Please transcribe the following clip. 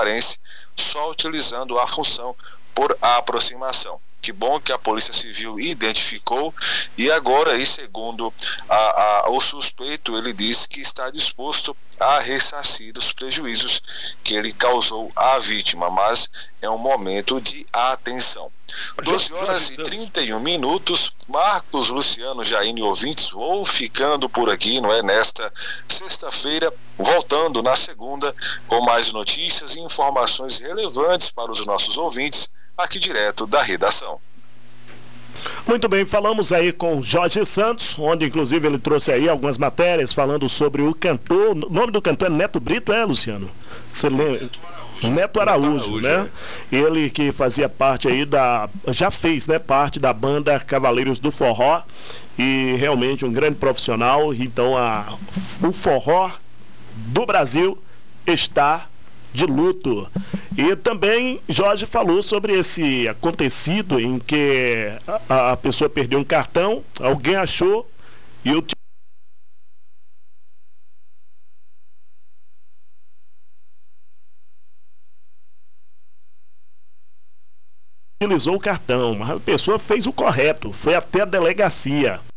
cearense, só utilizando a função por aproximação. Que bom que a Polícia Civil identificou e agora, e segundo o suspeito, ele disse que está disposto a ressarcir os prejuízos que ele causou à vítima, mas é um momento de atenção. 12 horas e 31 minutos, Marcos, Luciano, Jaine, ouvintes, vou ficando por aqui, não é? Nesta sexta-feira, voltando na segunda com mais notícias e informações relevantes para os nossos ouvintes, aqui direto da redação. Muito bem, falamos aí com Jorge Santos, onde inclusive ele trouxe aí algumas matérias falando sobre o cantor. O nome do cantor é Neto Brito, Luciano? Você lembra? Neto Araújo, né? Ele que fazia parte aí já fez, né, parte da banda Cavaleiros do Forró, e realmente um grande profissional. Então o forró do Brasil está de luto. E também Jorge falou sobre esse acontecido em que a pessoa perdeu um cartão, alguém achou e utilizou o cartão, mas a pessoa fez o correto, foi até a delegacia.